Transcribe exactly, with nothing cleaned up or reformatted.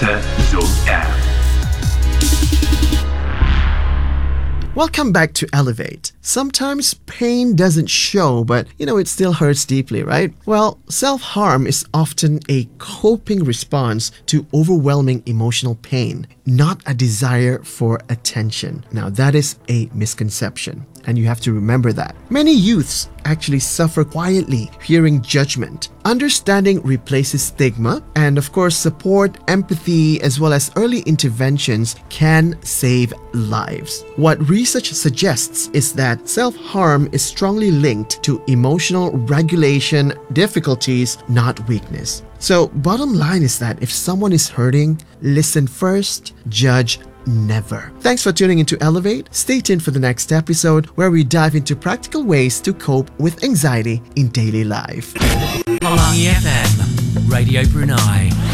Dr. Zone F. Welcome back to Elevate. Sometimes pain doesn't show, but you know, it still hurts deeply, right? Well, self-harm is often a coping response to overwhelming emotional pain, not a desire for attention. Now, that is a misconception, and you have to remember that. Many youths actually suffer quietly, fearing judgment. Understanding replaces stigma, and of course, support, empathy, as well as early interventions can save lives. What research suggests is that self-harm is strongly linked to emotional regulation difficulties, not weakness. So, bottom line is that if someone is hurting, listen first, judge never. Thanks for tuning into Elevate. Stay tuned for the next episode where we dive into practical ways to cope with anxiety in daily life. Pelangi F M, Radio Brunei.